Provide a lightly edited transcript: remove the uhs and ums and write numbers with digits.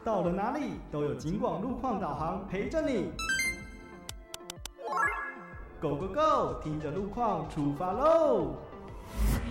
到了哪里都有警广路况导航陪着你。Go Go Go！ 听着路况出发喽！